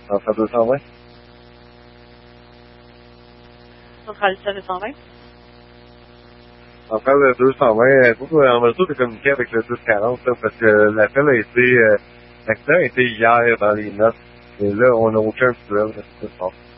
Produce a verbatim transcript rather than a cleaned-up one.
Centrale deux cent vingt. Centrale deux cent vingt. Centrale deux cent vingt, vous, en mesure de communiquer avec le dix quarante, là, parce que l'appel a été, euh, l'accident a été hier dans les notes. Et là, on n'a aucun visuel de ce qui se passe.